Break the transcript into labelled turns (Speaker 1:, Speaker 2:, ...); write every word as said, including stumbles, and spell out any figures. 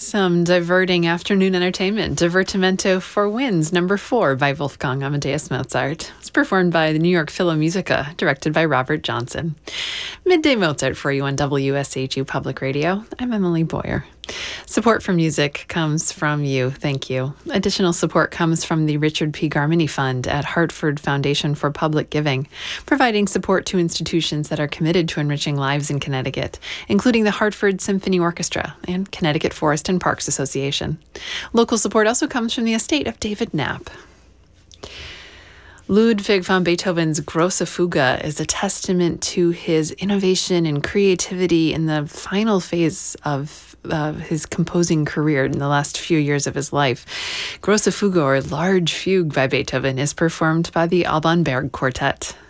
Speaker 1: Some diverting afternoon entertainment. Divertimento for Winds, number four by Wolfgang Amadeus Mozart. It's performed by the New York Philharmonica, directed by Robert Johnson. Midday Mozart for you on W S H U Public Radio. I'm Emily Boyer. Support for music comes from you. Thank you. Additional support comes from the Richard P. Garmany Fund at Hartford Foundation for Public Giving, providing support to institutions that are committed to enriching lives in Connecticut, including the Hartford Symphony Orchestra and Connecticut Forest and Parks Association. Local support also comes from the estate of David Knapp. Ludwig van Beethoven's Grosse Fuge is a testament to his innovation and creativity in the final phase of uh, his composing career in the last few years of his life. Grosse Fuge, or Large Fugue by Beethoven, is performed by the Alban Berg Quartet.